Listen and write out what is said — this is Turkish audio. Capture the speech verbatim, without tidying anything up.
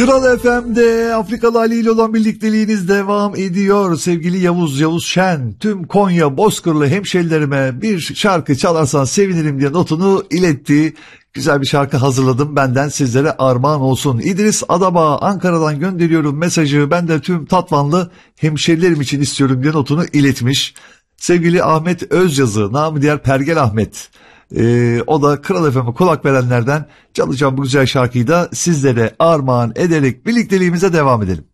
Kral F M'de Afrikalı Ali ile olan birlikteliğiniz devam ediyor. Sevgili Yavuz, Yavuz Şen, tüm Konya Bozkırlı hemşerilerime bir şarkı çalarsan sevinirim diye notunu iletti. Güzel bir şarkı hazırladım, benden sizlere armağan olsun. İdris Adaba, Ankara'dan gönderiyorum mesajı, ben de tüm Tatvanlı hemşerilerim için istiyorum diye notunu iletmiş. Sevgili Ahmet Özyazı, namı diğer Pergel Ahmet, Ee, o da Kral F M'e kulak verenlerden, çalacağım bu güzel şarkıyı da sizlere armağan ederek birlikteliğimize devam edelim.